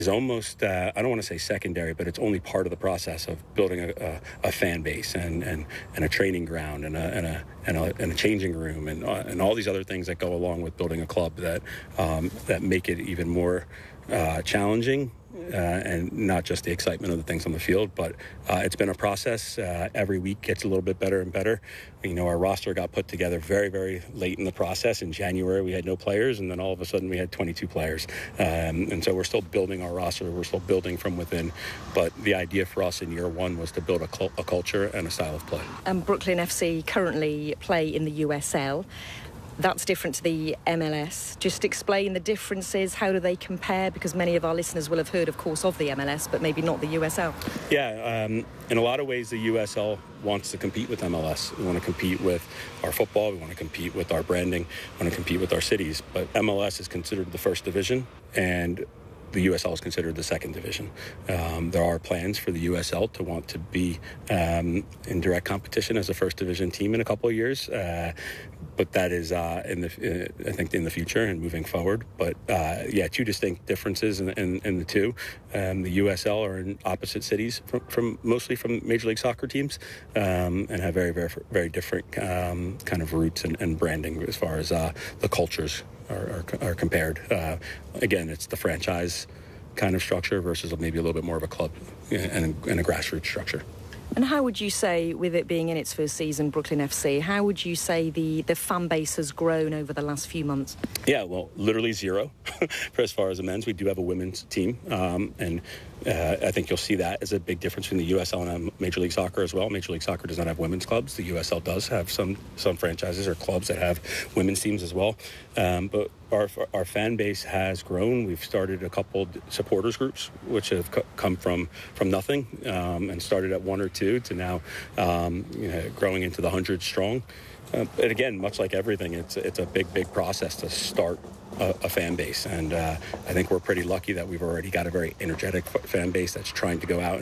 is almost, I don't want to say secondary, but it's only part of the process of building a fan base and a training ground and a changing room and all these other things that go along with building a club that make it even more challenging. And not just the excitement of the things on the field, but it's been a process. Every week gets a little bit better and better. Our roster got put together very, very late in the process. In January, we had no players, and then all of a sudden we had 22 players. And so we're still building our roster. We're still building from within. But the idea for us in year one was to build a culture and a style of play. Brooklyn FC currently play in the USL. That's different to the MLS. Just explain the differences. How do they compare? Because many of our listeners will have heard, of course, of the MLS, but maybe not the USL. Yeah, in a lot of ways, the USL wants to compete with MLS. We want to compete with our football. We want to compete with our branding. We want to compete with our cities. But MLS is considered the first division, and the USL is considered the second division. There are plans for the USL to want to be in direct competition as a first division team in a couple of years. But that is I think in the future and moving forward. But two distinct differences in the two. The USL are in opposite cities from mostly from Major League Soccer teams, and have very, very, very different kind of roots and branding as far as the cultures are compared. Again, it's the franchise kind of structure versus maybe a little bit more of a club and a grassroots structure. And how would you say, with it being in its first season, Brooklyn FC, how would you say the fan base has grown over the last few months? Yeah, well, literally zero for as far as the men's. We do have a women's team, and I think you'll see that as a big difference between the USL and Major League Soccer as well. Major League Soccer does not have women's clubs. The USL does have some franchises or clubs that have women's teams as well. But our fan base has grown. We've started a couple supporters groups, which have come from nothing and started at one or two to now growing into the 100 strong. And again, much like everything, it's a big process to start a fan base, and I think we're pretty lucky that we've already got a very energetic fan base that's trying to go out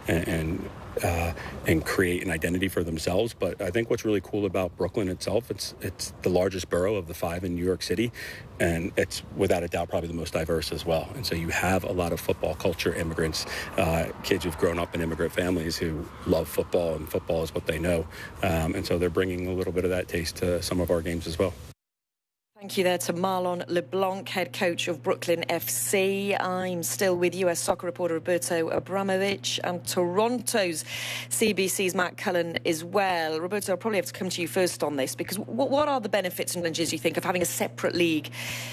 and create an identity for themselves. But I think what's really cool about Brooklyn itself, it's the largest borough of the 5 in New York City, and it's without a doubt probably the most diverse as well. And so you have a lot of football culture immigrants, kids who've grown up in immigrant families who love football, and football is what they know. And so they're bringing a little bit of that taste to some of our games as well. Thank you there to Marlon LeBlanc, head coach of Brooklyn FC. I'm still with US soccer reporter Roberto Abramovich and Toronto's CBC's Matt Cullen as well. Roberto, I'll probably have to come to you first on this, because what are the benefits and challenges, you think, of having a separate league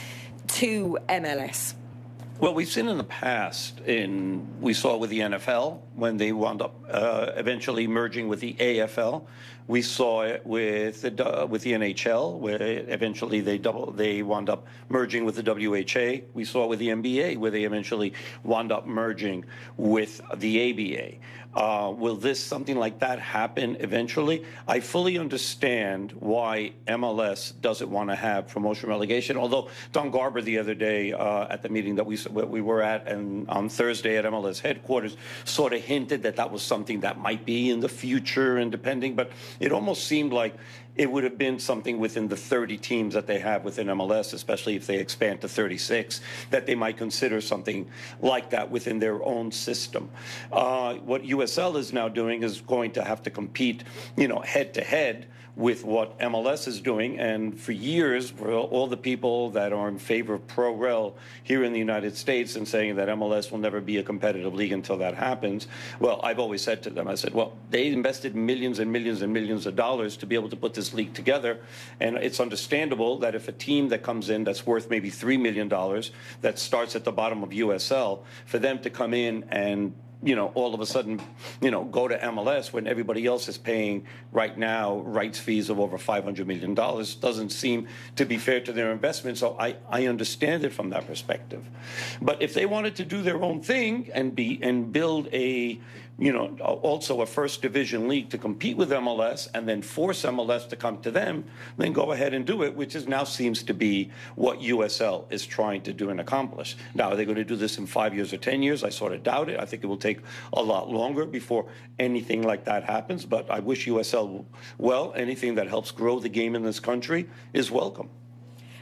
to MLS? Well, we've seen in the past, we saw with the NFL when they wound up eventually merging with the AFL. We saw it with the NHL, where eventually they wound up merging with the WHA. We saw it with the NBA, where they eventually wound up merging with the ABA. Will something like that happen eventually? I fully understand why MLS doesn't want to have promotion relegation, although Don Garber the other day at the meeting that we were at and on Thursday at MLS headquarters sort of hinted that was something that might be in the future and depending, but it almost seemed like it would have been something within the 30 teams that they have within MLS, especially if they expand to 36, that they might consider something like that within their own system. What USL is now doing is going to have to compete, head to head with what MLS is doing. And for years, for all the people that are in favor of pro-rel here in the United States and saying that MLS will never be a competitive league until that happens, well, I've always said to them, I said, well, they invested millions and millions and millions of dollars to be able to put this league together. And it's understandable that if a team that comes in that's worth maybe $3 million, that starts at the bottom of USL, for them to come in and all of a sudden, go to MLS when everybody else is paying right now rights fees of over $500 million doesn't seem to be fair to their investment. So I understand it from that perspective. But if they wanted to do their own thing and build also a first division league to compete with MLS and then force MLS to come to them, then go ahead and do it, which now seems to be what USL is trying to do and accomplish. Now, are they going to do this in 5 years or 10 years? I sort of doubt it. I think it will take a lot longer before anything like that happens, but I wish USL well. Anything that helps grow the game in this country is welcome.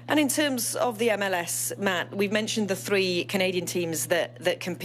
And in terms of the MLS, Matt, we've mentioned the three Canadian teams that compete.